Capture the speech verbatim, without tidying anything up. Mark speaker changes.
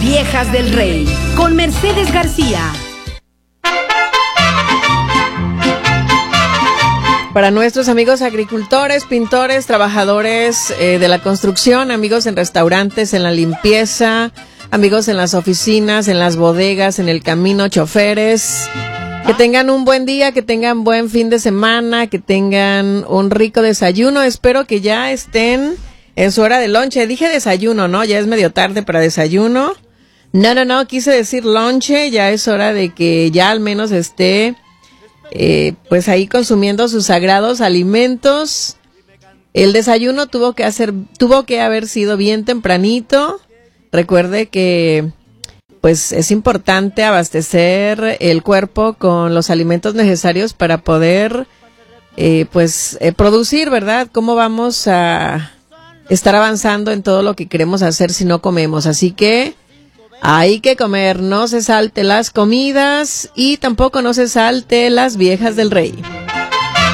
Speaker 1: Viejas del Rey, con Mercedes García.
Speaker 2: Para nuestros amigos agricultores, pintores, trabajadores eh, de la construcción, amigos en restaurantes, en la limpieza, amigos en las oficinas, en las bodegas, en el camino, choferes, que tengan un buen día, que tengan buen fin de semana, que tengan un rico desayuno. Espero que ya estén en su hora de lonche. Dije desayuno, ¿no? Ya es medio tarde para desayuno. No, no, no, quise decir lonche. Ya es hora de que ya al menos esté eh, pues ahí consumiendo sus sagrados alimentos. El desayuno tuvo que hacer, tuvo que haber sido bien tempranito. Recuerde que pues es importante abastecer el cuerpo con los alimentos necesarios para poder eh, pues eh, producir, ¿verdad? ¿Cómo vamos a estar avanzando en todo lo que queremos hacer si no comemos? Así que hay que comer, no se salte las comidas y tampoco no se salte las viejas del rey.